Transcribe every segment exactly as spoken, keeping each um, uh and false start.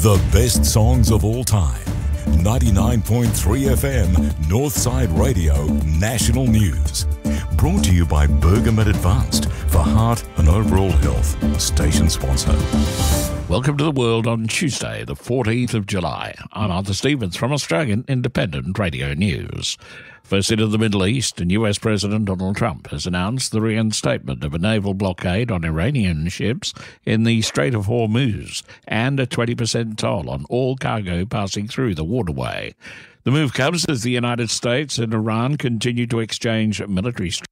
The best songs of all time. ninety-nine point three F M, Northside Radio, National News. Brought to you by Bergamet Advanced for heart and overall health. Station sponsor. Welcome to the world on Tuesday, the fourteenth of July. I'm Arthur Stevens from Australian Independent Radio News. First into the Middle East, and U S President Donald Trump has announced the reinstatement of a naval blockade on Iranian ships in the Strait of Hormuz and a twenty percent toll on all cargo passing through the waterway. The move comes as the United States and Iran continue to exchange military strikes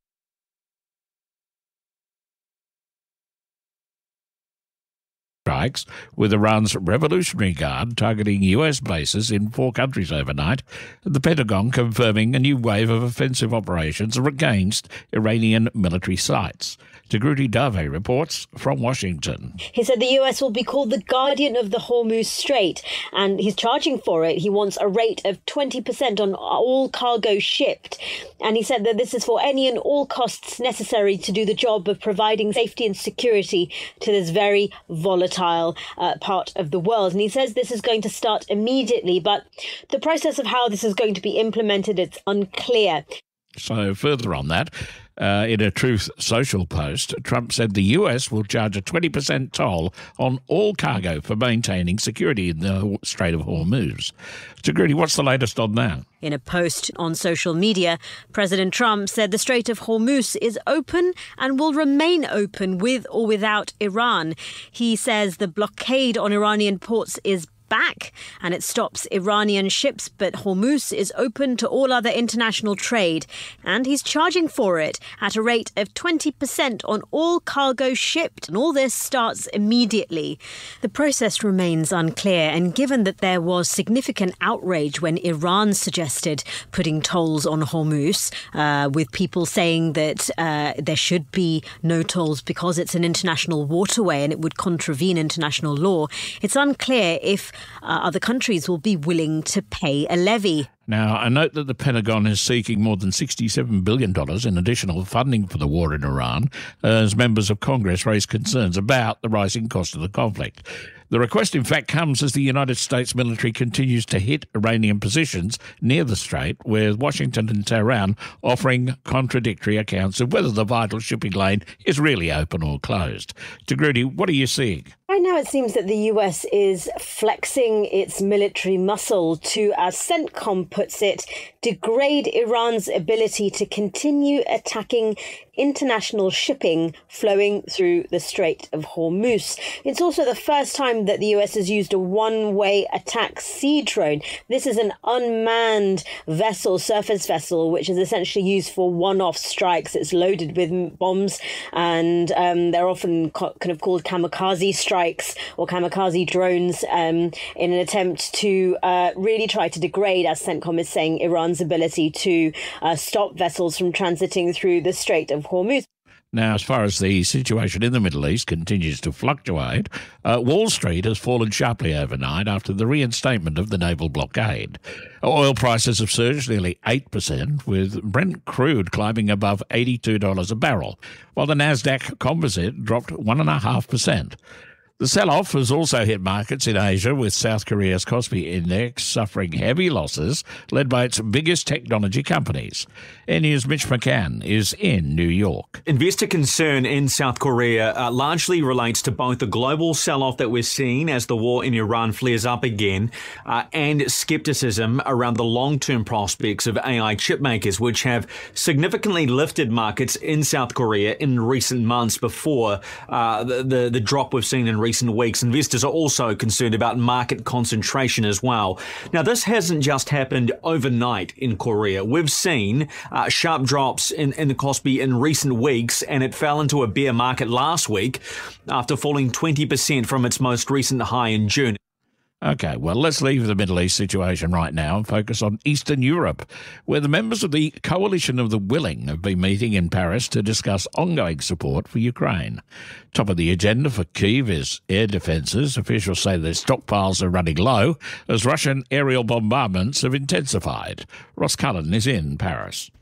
strikes with Iran's Revolutionary Guard targeting U S bases in four countries overnight, the Pentagon confirming a new wave of offensive operations against Iranian military sites. Tagruti Dave reports from Washington. He said the U S will be called the guardian of the Hormuz Strait, and he's charging for it. He wants a rate of twenty percent on all cargo shipped. And he said that this is for any and all costs necessary to do the job of providing safety and security to this very volatile uh, part of the world. And he says this is going to start immediately, but the process of how this is going to be implemented, it's unclear. So further on that, uh, in a Truth Social post, Trump said the U S will charge a twenty percent toll on all cargo for maintaining security in the Strait of Hormuz. Tagruti, what's the latest on that? In a post on social media, President Trump said the Strait of Hormuz is open and will remain open with or without Iran. He says the blockade on Iranian ports is back and it stops Iranian ships, but Hormuz is open to all other international trade, and he's charging for it at a rate of twenty percent on all cargo shipped, and all this starts immediately. The process remains unclear, and given that there was significant outrage when Iran suggested putting tolls on Hormuz, uh, with people saying that uh, there should be no tolls because it's an international waterway and it would contravene international law, it's unclear if Uh, other countries will be willing to pay a levy. Now, I note that the Pentagon is seeking more than sixty-seven billion dollars in additional funding for the war in Iran as members of Congress raise concerns about the rising cost of the conflict. The request, in fact, comes as the United States military continues to hit Iranian positions near the strait, with Washington and Tehran offering contradictory accounts of whether the vital shipping lane is really open or closed. Tagruti, what are you seeing? Right now, it seems that the U S is flexing its military muscle to, as CENTCOM puts it, degrade Iran's ability to continue attacking international shipping flowing through the Strait of Hormuz. It's also the first time that the U S has used a one-way attack sea drone. This is an unmanned vessel, surface vessel, which is essentially used for one-off strikes. It's loaded with bombs, and um, they're often co- kind of called kamikaze strikes or kamikaze drones um, in an attempt to uh, really try to degrade, as CENTCOM is saying, Iran's ability to uh, stop vessels from transiting through the Strait of Hormuz. Now, as far as the situation in the Middle East continues to fluctuate, uh, Wall Street has fallen sharply overnight after the reinstatement of the naval blockade. Oil prices have surged nearly eight percent, with Brent crude climbing above eighty-two dollars a barrel, while the Nasdaq Composite dropped one point five percent. The sell-off has also hit markets in Asia, with South Korea's Kospi Index suffering heavy losses, led by its biggest technology companies. Air News' Mitch McCann is in New York. Investor concern in South Korea uh, largely relates to both the global sell-off that we're seeing as the war in Iran flares up again, uh, and skepticism around the long-term prospects of A I chip makers, which have significantly lifted markets in South Korea in recent months before uh, the, the, the drop we've seen in recent recent weeks. Investors are also concerned about market concentration as well. Now, this hasn't just happened overnight in Korea. We've seen uh, sharp drops in, in the Kospi in recent weeks, and it fell into a bear market last week after falling twenty percent from its most recent high in June. Okay, well, let's leave the Middle East situation right now and focus on Eastern Europe, where the members of the Coalition of the Willing have been meeting in Paris to discuss ongoing support for Ukraine. Top of the agenda for Kyiv is air defences. Officials say their stockpiles are running low as Russian aerial bombardments have intensified. Ross Cullen is in Paris.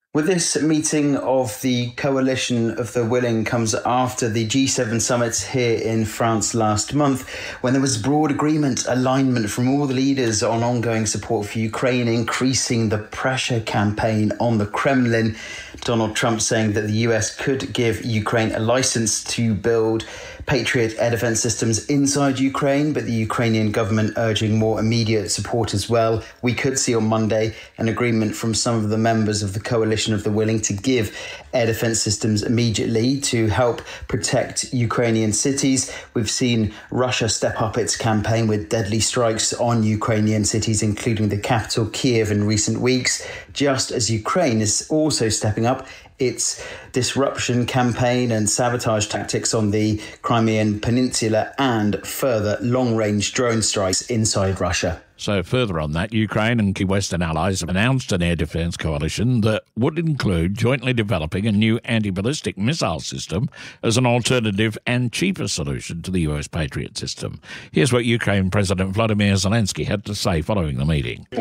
Well, this meeting of the Coalition of the Willing comes after the G seven summit here in France last month, when there was broad agreement, alignment from all the leaders on ongoing support for Ukraine, increasing the pressure campaign on the Kremlin. Donald Trump saying that the U S could give Ukraine a license to build Patriot air defense systems inside Ukraine, but the Ukrainian government urging more immediate support as well. We could see on Monday an agreement from some of the members of the Coalition of the Willing to give air defense systems immediately to help protect Ukrainian cities. We've seen Russia step up its campaign with deadly strikes on Ukrainian cities, including the capital, Kiev, in recent weeks, just as Ukraine is also stepping up its disruption campaign and sabotage tactics on the Crimean Peninsula and further long-range drone strikes inside Russia. So further on that, Ukraine and key Western allies have announced an air defence coalition that would include jointly developing a new anti-ballistic missile system as an alternative and cheaper solution to the U S Patriot system. Here's what Ukraine President Volodymyr Zelensky had to say following the meeting. We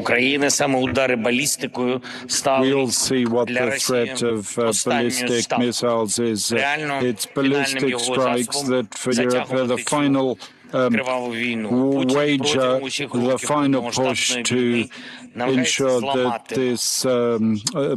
all see what the threat of uh, ballistic missiles is. Uh, it's ballistic strikes that for Europe are the final Um, wager, the final push to ensure that this um, uh,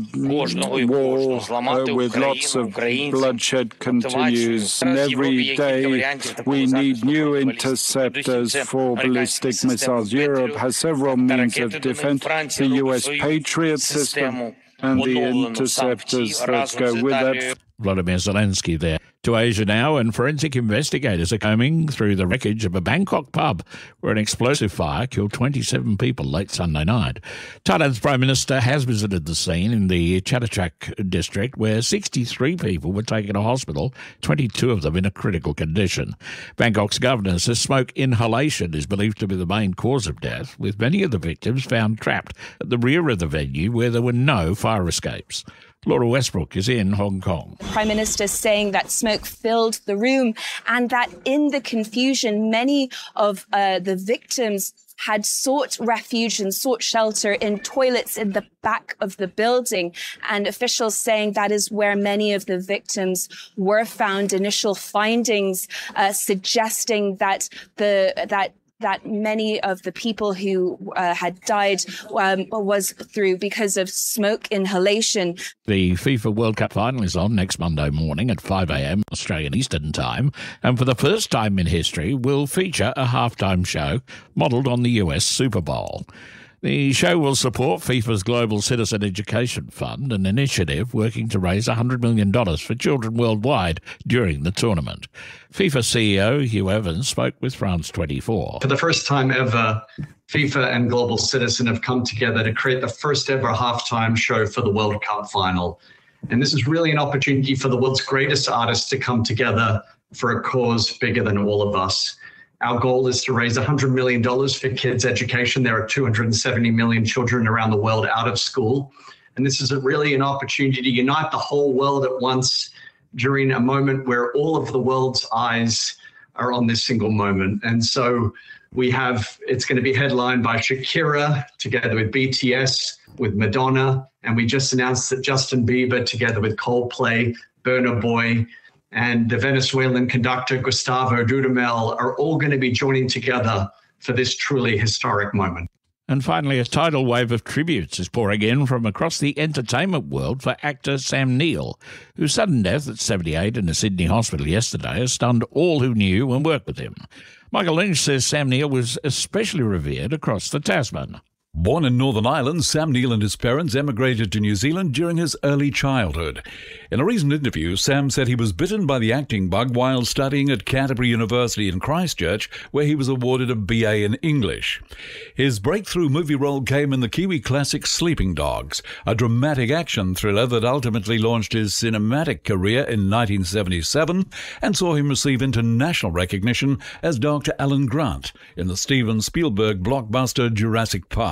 war uh, with lots of bloodshed continues. And every day we need new interceptors for ballistic missiles. Europe has several means of defense, the U S Patriot system and the interceptors that go with that. Volodymyr Zelensky there. To Asia now, and forensic investigators are combing through the wreckage of a Bangkok pub where an explosive fire killed twenty-seven people late Sunday night. Thailand's Prime Minister has visited the scene in the Chatuchak district where sixty-three people were taken to hospital, twenty-two of them in a critical condition. Bangkok's governor says smoke inhalation is believed to be the main cause of death, with many of the victims found trapped at the rear of the venue where there were no fire escapes. Laura Westbrook is in Hong Kong. The Prime Minister saying that smoke filled the room and that in the confusion, many of uh, the victims had sought refuge and sought shelter in toilets in the back of the building. And officials saying that is where many of the victims were found. Initial findings uh, suggesting that the that that many of the people who uh, had died um, was through because of smoke inhalation. The FIFA World Cup final is on next Monday morning at five a.m. Australian Eastern Time, and for the first time in history will feature a halftime show modelled on the U S Super Bowl. The show will support FIFA's Global Citizen Education Fund, an initiative working to raise one hundred million dollars for children worldwide during the tournament. FIFA C E O Hugh Evans spoke with France twenty-four. For the first time ever, FIFA and Global Citizen have come together to create the first ever halftime show for the World Cup final. And this is really an opportunity for the world's greatest artists to come together for a cause bigger than all of us. Our goal is to raise one hundred million dollars for kids' education. There are two hundred seventy million children around the world out of school. And this is a really an opportunity to unite the whole world at once during a moment where all of the world's eyes are on this single moment. And so we have, it's going to be headlined by Shakira together with B T S, with Madonna. And we just announced that Justin Bieber together with Coldplay, Burna Boy, and the Venezuelan conductor Gustavo Dudamel are all going to be joining together for this truly historic moment. And finally, a tidal wave of tributes is pouring in from across the entertainment world for actor Sam Neill, whose sudden death at seventy-eight in a Sydney hospital yesterday has stunned all who knew and worked with him. Michael Lynch says Sam Neill was especially revered across the Tasman. Born in Northern Ireland, Sam Neill and his parents emigrated to New Zealand during his early childhood. In a recent interview, Sam said he was bitten by the acting bug while studying at Canterbury University in Christchurch, where he was awarded a B A in English. His breakthrough movie role came in the Kiwi classic Sleeping Dogs, a dramatic action thriller that ultimately launched his cinematic career in nineteen seventy-seven and saw him receive international recognition as Doctor Alan Grant in the Steven Spielberg blockbuster Jurassic Park.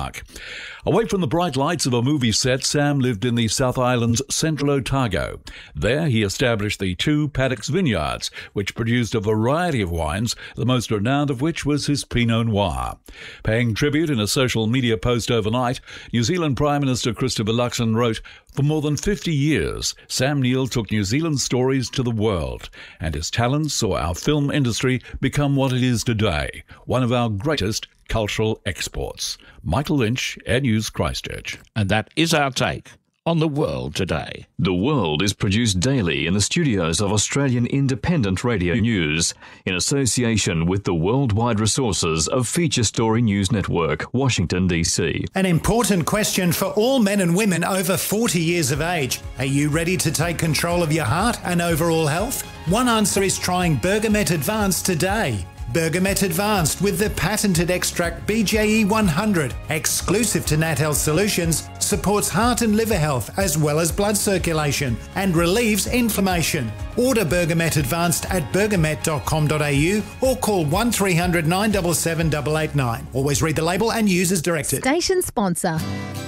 Park. Away from the bright lights of a movie set, Sam lived in the South Island's Central Otago. There he established the two Paddocks Vineyards, which produced a variety of wines, the most renowned of which was his Pinot Noir. Paying tribute in a social media post overnight, New Zealand Prime Minister Christopher Luxon wrote, "For more than fifty years, Sam Neill took New Zealand's stories to the world, and his talents saw our film industry become what it is today, one of our greatest cultural exports." Michael Lynch, Air News, Christchurch. And that is our take on the world today. The World is produced daily in the studios of Australian Independent Radio News in association with the worldwide resources of Feature Story News Network, Washington, D C. An important question for all men and women over forty years of age. Are you ready to take control of your heart and overall health? One answer is trying Bergamet Advanced today. Bergamet Advanced with the patented extract B J E one hundred, exclusive to Nat Health Solutions, supports heart and liver health as well as blood circulation and relieves inflammation. Order Bergamet Advanced at bergamet dot com dot a u or call one three hundred nine seven seven eight eight nine. Always read the label and use as directed. Station sponsor.